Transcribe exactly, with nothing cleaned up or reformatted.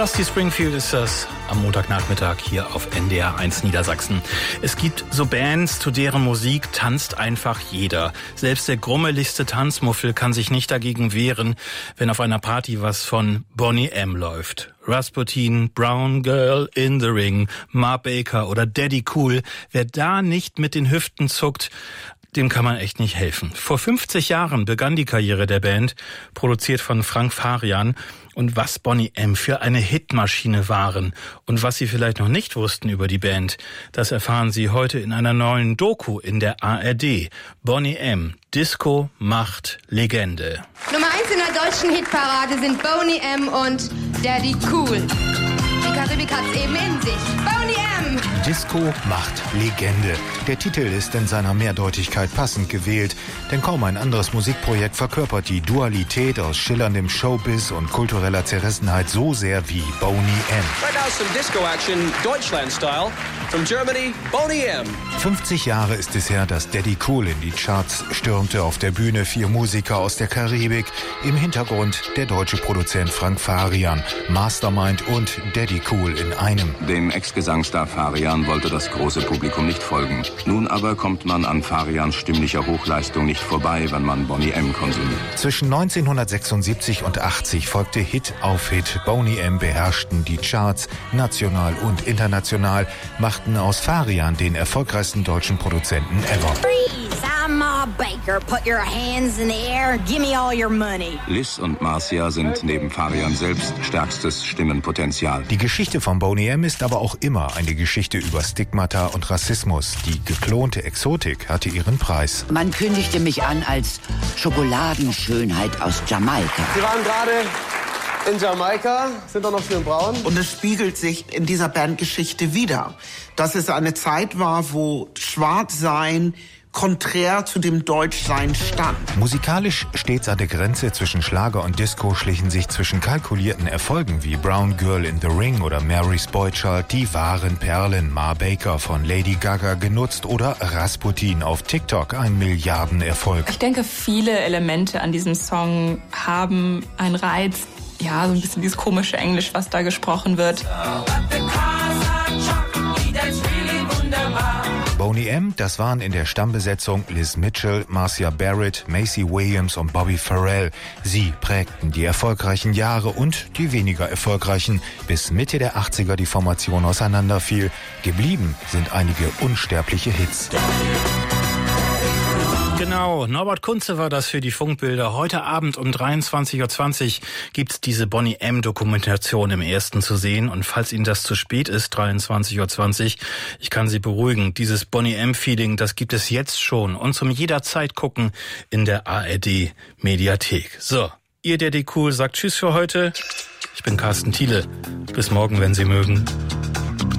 Dusty Springfield ist das am Montagnachmittag hier auf N D R eins Niedersachsen. Es gibt so Bands, zu deren Musik tanzt einfach jeder. Selbst der grummeligste Tanzmuffel kann sich nicht dagegen wehren, wenn auf einer Party was von Boney M. läuft. Rasputin, Brown Girl in the Ring, Ma Baker oder Daddy Cool. Wer da nicht mit den Hüften zuckt, dem kann man echt nicht helfen. Vor fünfzig Jahren begann die Karriere der Band, produziert von Frank Farian. Und was Boney M. für eine Hitmaschine waren und was Sie vielleicht noch nicht wussten über die Band, das erfahren Sie heute in einer neuen Doku in der A R D. Boney M. Disco macht Legende. Nummer eins in der deutschen Hitparade sind Boney M. und Daddy Cool. Die Karibik hat's eben in sich. Boney M. Disco macht Legende. Der Titel ist in seiner Mehrdeutigkeit passend gewählt, denn kaum ein anderes Musikprojekt verkörpert die Dualität aus schillerndem Showbiz und kultureller Zerrissenheit so sehr wie Boney M. Right now some Disco action, Deutschland style. From Germany, Boney M. fünfzig Jahre ist es her, dass Daddy Cool in die Charts stürmte. Auf der Bühne vier Musiker aus der Karibik. Im Hintergrund der deutsche Produzent Frank Farian. Mastermind und Daddy Cool in einem. Dem Ex-Gesangstar Farian wollte das große Publikum nicht folgen. Nun aber kommt man an Farians stimmlicher Hochleistung nicht vorbei, wenn man Boney M. konsumiert. Zwischen neunzehnhundertsechsundsiebzig und achtzig folgte Hit auf Hit. Boney M. beherrschten die Charts, national und international, machten aus Farian den erfolgreichsten deutschen Produzenten ever. Freeze, I'm Ma Baker. Put your hands in the air and give me all your money. Liz und Marcia sind neben Farian selbst stärkstes Stimmenpotenzial. Die Geschichte von Boney M. ist aber auch immer eine Geschichte über Stigmata und Rassismus. Die geklonte Exotik hatte ihren Preis. Man kündigte mich an als Schokoladenschönheit aus Jamaika. Sie waren gerade in Jamaika, sind doch noch schön braun. Und es spiegelt sich in dieser Bandgeschichte wieder, dass es eine Zeit war, wo Schwarzsein konträr zu dem Deutschsein stand. Musikalisch stets an der Grenze zwischen Schlager und Disco schlichen sich zwischen kalkulierten Erfolgen wie Brown Girl in the Ring oder Mary's Boy Child die wahren Perlen. Ma Baker von Lady Gaga genutzt oder Rasputin auf TikTok, ein Milliardenerfolg. Ich denke, viele Elemente an diesem Song haben einen Reiz. Ja, so ein bisschen dieses komische Englisch, was da gesprochen wird. Boney M., das waren in der Stammbesetzung Liz Mitchell, Marcia Barrett, Macy Williams und Bobby Farrell. Sie prägten die erfolgreichen Jahre und die weniger erfolgreichen, bis Mitte der achtziger die Formation auseinanderfiel. Geblieben sind einige unsterbliche Hits. Genau, Norbert Kunze war das für die Funkbilder. Heute Abend um dreiundzwanzig Uhr zwanzig gibt's diese Boney M-Dokumentation im Ersten zu sehen. Und falls Ihnen das zu spät ist, dreiundzwanzig Uhr zwanzig, ich kann Sie beruhigen, dieses Boney M-Feeling, das gibt es jetzt schon. Und zum jederzeit gucken in der A R D-Mediathek. So, Ihr Daddy Cool sagt Tschüss für heute. Ich bin Carsten Thiele. Bis morgen, wenn Sie mögen.